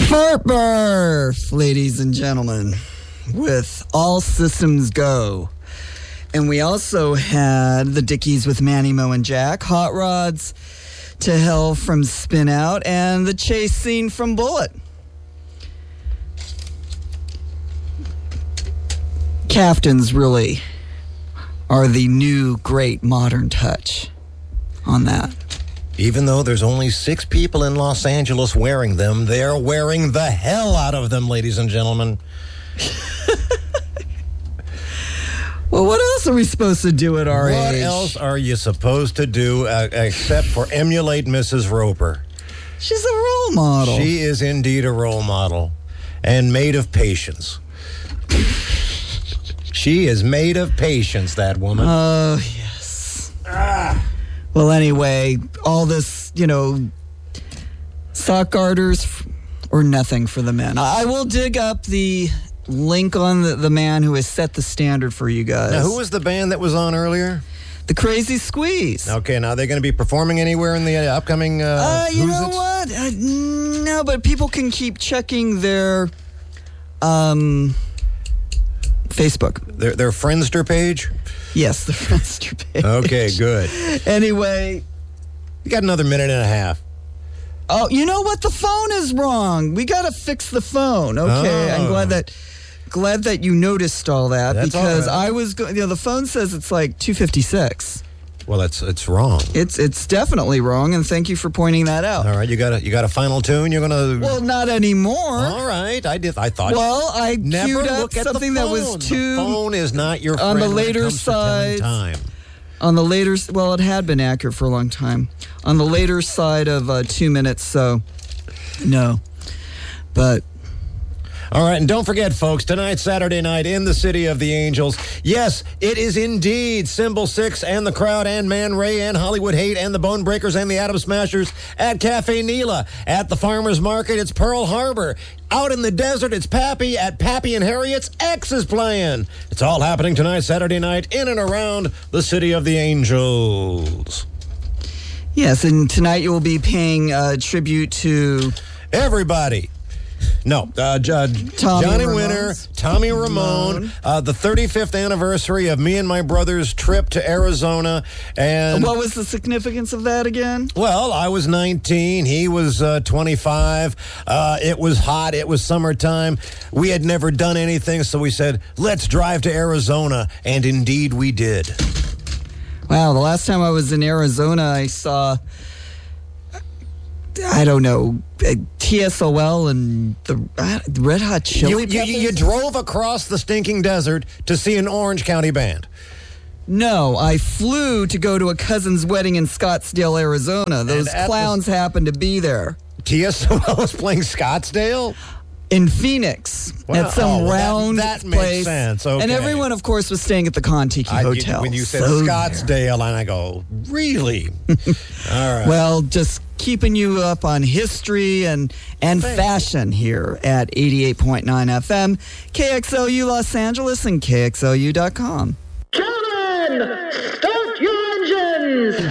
Fort Barf, ladies and gentlemen, with All Systems Go. And we also had the Dickies with Manny, Mo, and Jack, Hot Rods to Hell from Spin Out, and the chase scene from Bullet. Caftans really are the new great modern touch on that. Even though there's only 6 people in Los Angeles wearing them, they're wearing the hell out of them, ladies and gentlemen. Well, what else are we supposed to do at our age? What else are you supposed to do except for emulate Mrs. Roper? She's a role model. She is indeed a role model and made of patience. She is made of patience, that woman. Oh, yes. Well, anyway, all this, sock garters or nothing for the men. I will dig up the link on the man who has set the standard for you guys. Now, who was the band that was on earlier? The Crazy Squeeze. Okay, now, are they going to be performing anywhere in the upcoming you know what? No, but people can keep checking their Facebook. Their Friendster page? Yes, the Friendster page. Okay, good. Anyway. You got another minute and a half. Oh, you know what? The phone is wrong. We got to fix the phone. Okay, I'm glad that you noticed all that. That's because all right. I was the phone says it's like 2:56. Well, it's wrong. It's definitely wrong, and thank you for pointing that out. All right, you got a final tune. You're gonna. Well, not anymore. All right, I thought. Well, I never queued up look at something the that phone. was too. The phone is not your friend on the later when it comes to telling side. time. On the later, well, it had been accurate for a long time. On the later side of 2 minutes, so no, but. All right, and don't forget, folks, tonight, Saturday night, in the City of the Angels. Yes, it is indeed Symbol 6 and The Crowd and Man Ray and Hollywood Hate and the Bone Breakers and the Atom Smashers at Cafe Nila. At the Farmers Market, it's Pearl Harbor. Out in the desert, it's Pappy at Pappy and Harriet's X is playing. It's all happening tonight, Saturday night, in and around the City of the Angels. Yes, and tonight you will be paying tribute to... everybody. No, Johnny Winter, Tommy Ramone, the 35th anniversary of me and my brother's trip to Arizona. And what was the significance of that again? Well, I was 19. He was 25. It was hot. It was summertime. We had never done anything, so we said, let's drive to Arizona. And indeed we did. Wow, the last time I was in Arizona, I saw... I don't know, TSOL and the Red Hot Chili Peppers? You drove across the stinking desert to see an Orange County band. No, I flew to go to a cousin's wedding in Scottsdale, Arizona. Those clowns happened to be there. TSOL was playing Scottsdale? In Phoenix, at some round that place. Makes sense. Okay. And everyone, of course, was staying at the Kontiki Hotel. When you said Scottsdale, and I go, really? All right. Well, just keeping you up on history and fashion here at 88.9 FM, KXLU Los Angeles, and KXLU.com. Gentlemen, start your engines!